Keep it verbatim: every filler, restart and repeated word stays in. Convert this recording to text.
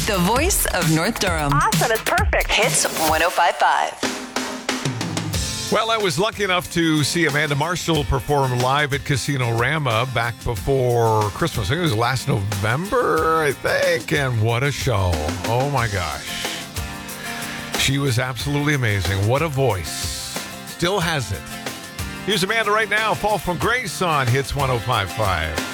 the voice of North Durham. Awesome. It's perfect. Hits one oh five point five. Well, I was lucky enough to see Amanda Marshall perform live at Casino Rama back before Christmas. I think it was last November, I think. And what a show. Oh, my gosh. She was absolutely amazing. What a voice. Still has it. Here's Amanda right now. Fall from Grace on Hits one oh five point five.